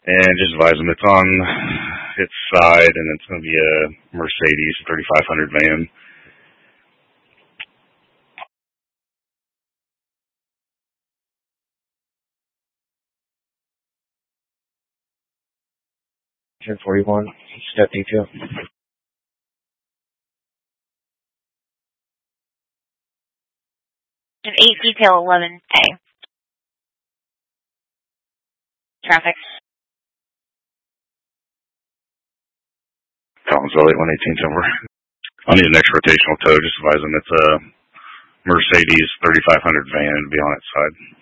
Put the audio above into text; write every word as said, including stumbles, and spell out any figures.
And just advise them it's on its side, and it's going to be a Mercedes thirty-five hundred van. ten forty-one, step detail. An eight detail eleven A. Traffic. Collins Valley one eighteen over. I need an extra rotational tow. Just advise them it's a Mercedes thirty-five hundred van to be on its side.